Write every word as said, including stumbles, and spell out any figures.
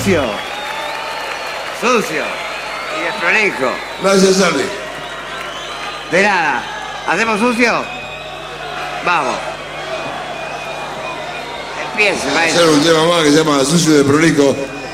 sucio. Sucio. Y desprolijo. Gracias, Charlie. De nada. ¿Hacemos sucio? Vamos. Empiece, Hacer maestro. un tema más que se llama Sucio de Prolijo.